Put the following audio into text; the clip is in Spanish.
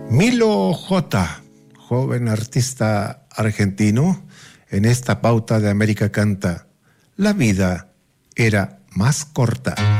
Milo J, joven artista argentino, en esta pauta de América canta: la vida era más corta.